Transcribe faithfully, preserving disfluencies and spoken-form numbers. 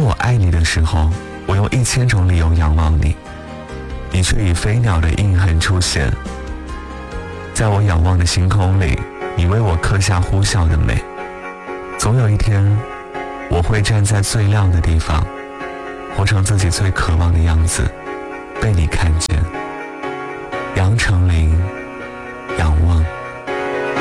当我爱你的时候，我用一千种理由仰望你，你却以飞鸟的印痕出现。在我仰望的星空里，你为我刻下呼啸的美。总有一天，我会站在最亮的地方，活成自己最渴望的样子，被你看见。杨丞琳，仰望。